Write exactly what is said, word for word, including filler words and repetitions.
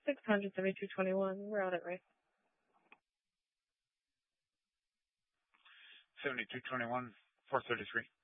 six hundred seventy-two twenty-one. We're on it, right? seventy-two twenty-one, four thirty-three.